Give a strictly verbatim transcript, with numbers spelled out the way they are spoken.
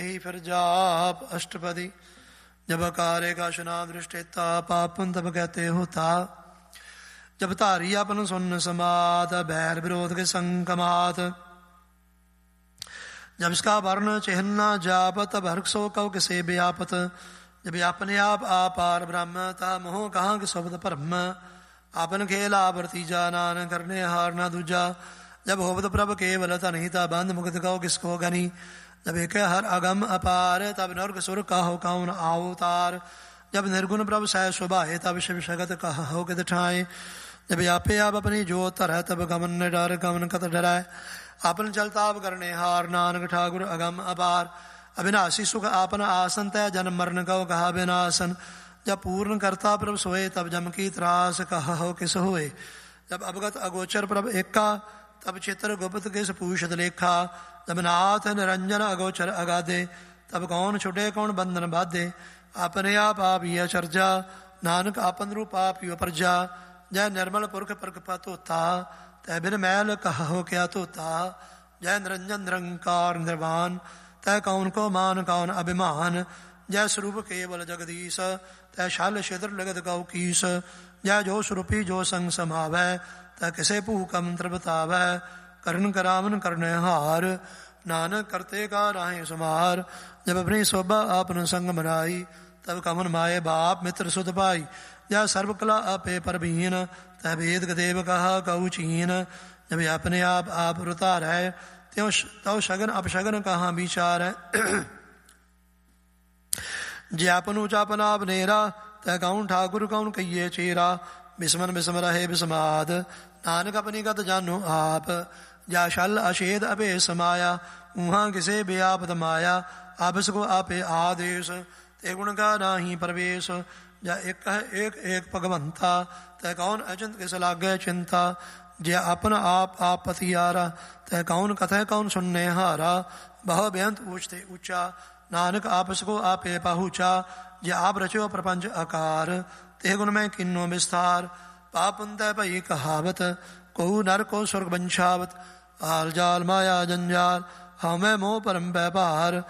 फिर जाप अष्टपदी जब कार्य का शुना दृष्टेता पापन तब कहते होता जब धारी अपन सुन समात बैर विरोध के संकमात जब इसका वर्ण चिन्ह जाप तब हर्षो कव किसे व्यापत जब अपने आप आपार ब्रह्म ता मोह कहाँ के शब्द ब्रह्म आपन खेला वर्ती जानान करने हार ना दूजा जब होवत प्रभ केवल तनहिता बंद मुक्त कहो किसको घनी जब एक हर अगम अपार तब नर्क सुर कहो कौन अवतार जब निर्गुण प्रभ सह सुभाए तब शिव शगत कहो कित ठाए जब आपे आप अपनी जोत तरह तब गमन न डर गमन कत डराए आपन चलताप करने हार नानक ठाकुर अगम अपार अविनाशी सुख आपन आसन तय जन्म मरण कहो कहा विनाशन जब पूर्ण करता प्रभ सोए तब जम की त्रास कहो किस होए जब अवगत अगोचर प्रभ एका तब चित्र गुप्त किस पूषत लेखा जब नाथ निरंजन अगोचर अगाधे तब कौन छुटे कौन बंधन बाधे अपने आप आप यह चर्चा नानक आपन रूप आप यो प्रजा जय निर्मल पुरख परख पतोता तय बिन मैल कहो क्या तोता जय निरंजन निरंकार निर्वाण तय कौन को मान कौन अभिमान जय स्वरूप केवल जगदीश तय शाल क्षेत्र लगत गौ कीस जय जो स्वरूपी जो संग समावै तय किसे भूख मंत्र बतावै करण करावन करने हार नानक करते का राहे सुमार जब अपनी शोभा आपन संग मनाई तब कमन माए बाप मित्र सुध पाई जय सर्व कला आपे परबीन तय वेद देव कहा कऊ चीन जब अपने आप आप रुतार है त्यों तव शगन अपशगन कहाँ विचार है जे आपन उचापन आप नेरा तय कौन ठाकुर कौन कहिए चेरा बिस्मन बिस्म रहे बिस्माद नानक अपनी गत जानो आप जा शल अशेद अबे समाया वहाँ किसे बेआपत माया आपस को आपे आदेश ते गुण का नाही प्रवेश जा एक है एक एक भगवंता तय कौन अचिंत किस लागे चिंता जे अपन आप आप पतियारा तय कौन कथे कौन सुनने हारा बहु बेअंत ऊंचते ऊंचा नानक आपस को आपे पहुँचा जे आप रचो प्रपंच आकार ते गुण में किन्नो विस्तार पापुंत पई कहावत को नर को स्वर्ग बंशावत आल जाल माया जंजाल हमें मोह परम व्यापार